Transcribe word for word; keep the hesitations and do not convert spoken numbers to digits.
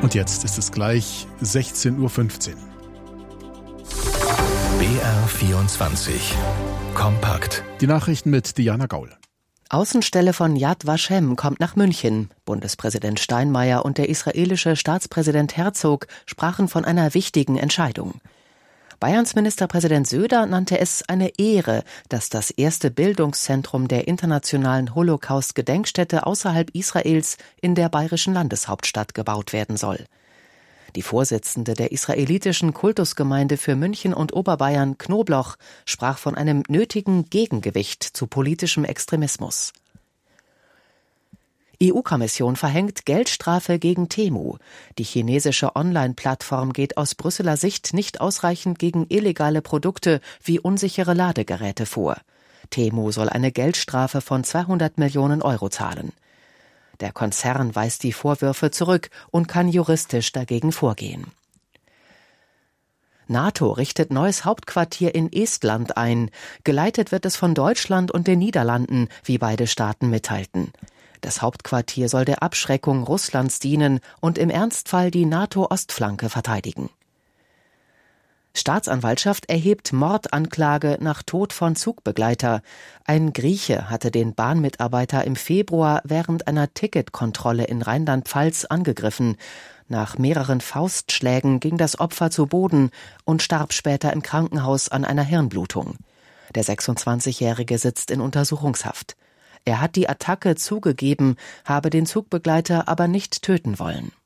Und jetzt ist es gleich sechzehn Uhr fünfzehn. B R vierundzwanzig. Kompakt. Die Nachrichten mit Diana Gaul. Außenstelle von Yad Vashem kommt nach München. Bundespräsident Steinmeier und der israelische Staatspräsident Herzog sprachen von einer wichtigen Entscheidung. Bayerns Ministerpräsident Söder nannte es eine Ehre, dass das erste Bildungszentrum der internationalen Holocaust-Gedenkstätte außerhalb Israels in der bayerischen Landeshauptstadt gebaut werden soll. Die Vorsitzende der israelitischen Kultusgemeinde für München und Oberbayern, Knobloch, sprach von einem nötigen Gegengewicht zu politischem Extremismus. E U-Kommission verhängt Geldstrafe gegen Temu. Die chinesische Online-Plattform geht aus Brüsseler Sicht nicht ausreichend gegen illegale Produkte wie unsichere Ladegeräte vor. Temu soll eine Geldstrafe von zweihundert Millionen Euro zahlen. Der Konzern weist die Vorwürfe zurück und kann juristisch dagegen vorgehen. NATO richtet neues Hauptquartier in Estland ein. Geleitet wird es von Deutschland und den Niederlanden, wie beide Staaten mitteilten. Das Hauptquartier soll der Abschreckung Russlands dienen und im Ernstfall die NATO-Ostflanke verteidigen. Staatsanwaltschaft erhebt Mordanklage nach Tod von Zugbegleiter. Ein Grieche hatte den Bahnmitarbeiter im Februar während einer Ticketkontrolle in Rheinland-Pfalz angegriffen. Nach mehreren Faustschlägen ging das Opfer zu Boden und starb später im Krankenhaus an einer Hirnblutung. Der sechsundzwanzigjährige sitzt in Untersuchungshaft. Er hat die Attacke zugegeben, habe den Zugbegleiter aber nicht töten wollen.